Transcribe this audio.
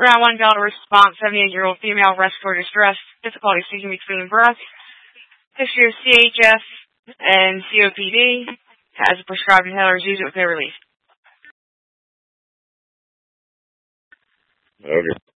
Round 1, valid response, 78-year-old female, respiratory distress, difficulty speaking between breaths, history of CHF and COPD, has a prescribed inhaler, use it with no relief. Okay.